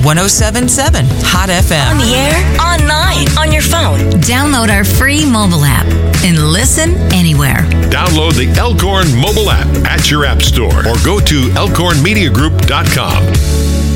107.7 Hot FM. On the air, online, on your phone. Download our free mobile app and listen anywhere. Download the Elkhorn mobile app at your app store or go to elkhornmediagroup.com.